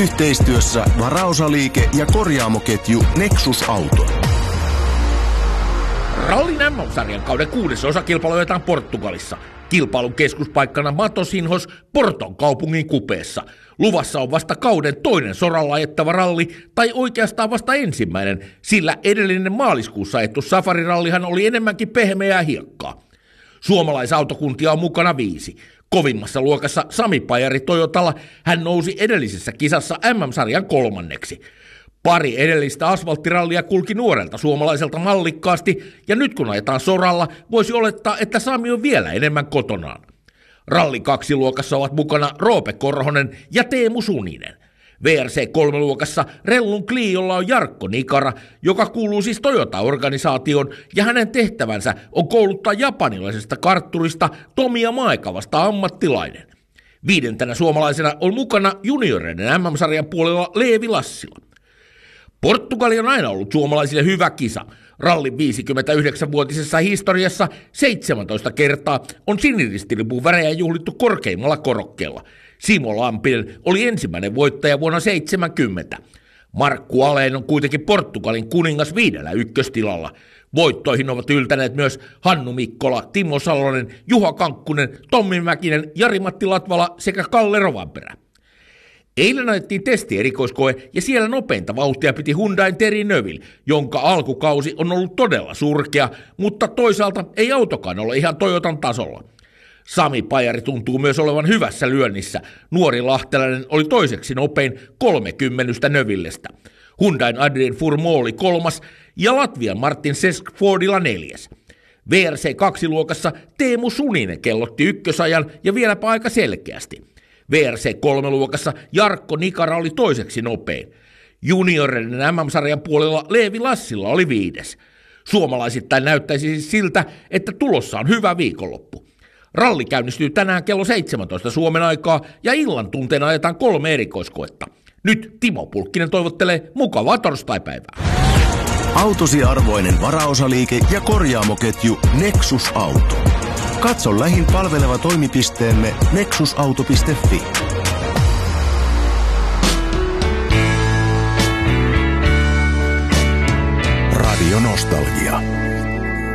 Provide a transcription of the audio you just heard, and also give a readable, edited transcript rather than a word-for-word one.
Yhteistyössä varaosaliike ja korjaamoketju Nexus Auto. Rallin MM-sarjan kauden 6. osakilpailu ajetaan Portugalissa. Kilpailun keskuspaikkana Matosinhos Porton kaupungin kupeessa. Luvassa on vasta kauden toinen soralla ajettava ralli, tai oikeastaan vasta ensimmäinen, sillä edellinen maaliskuussa ajettu safarirallihan oli enemmänkin pehmeää hiekkaa. Suomalaisautokuntia on mukana 5. Kovimmassa luokassa Sami Pajari Toyotalla hän nousi edellisessä kisassa MM-sarjan 3. Pari edellistä asfalttirallia kulki nuorelta suomalaiselta mallikkaasti, ja nyt kun ajetaan soralla, voisi olettaa, että Sami on vielä enemmän kotonaan. Ralli 2-luokassa ovat mukana Roope Korhonen ja Teemu Suninen. VRC 3-luokassa Rellun Cliolla on Jarkko Nikara, joka kuuluu siis Toyota-organisaatioon, ja hänen tehtävänsä on kouluttaa japanilaisesta kartturista Tomiya Maekavasta ammattilainen. 5. suomalaisena on mukana junioreiden MM-sarjan puolella Leevi Lassila. Portugali on aina ollut suomalaisille hyvä kisa. Rallin 59-vuotisessa historiassa 17 kertaa on siniristilipun värejä juhlittu korkeimmalla korokkeella. Simo Lampinen oli ensimmäinen voittaja vuonna 1970. Markku Aleen on kuitenkin Portugalin kuningas 5. ykköstilalla. Voittoihin ovat yltäneet myös Hannu Mikkola, Timo Salonen, Juha Kankkunen, Tommi Mäkinen, Jari-Matti Latvala sekä Kalle Rovanperä. Eilen ajettiin testierikoiskoe ja siellä nopeinta vauhtia piti Hyundain Terry Neville, jonka alkukausi on ollut todella surkea, mutta toisaalta ei autokaan ole ihan Toyotan tasolla. Sami Pajari tuntuu myös olevan hyvässä lyönnissä. Nuori lahtelainen oli toiseksi nopein 30 Nevillestä. Hyundain Adrien Fourmont oli 3. ja Latvian Martin Seskfordilla 4. VRC 2-luokassa Teemu Suninen kellotti ykkösajan ja vieläpä aika selkeästi. VRC 3-luokassa Jarkko Nikara oli toiseksi nopein. Junioreiden MM-sarjan puolella Leevi Lassila oli 5. Suomalaisittain näyttäisi siis siltä, että tulossa on hyvä viikonloppu. Ralli käynnistyy tänään kello 17 Suomen aikaa ja illan tunteena ajetaan 3 erikoiskoetta. Nyt Timo Pulkkinen toivottelee mukavaa torstaipäivää. Autosi arvoinen varaosaliike ja korjaamoketju Nexus Auto. Katso lähin palveleva toimipisteemme nexusauto.fi. Radio Nostalgia.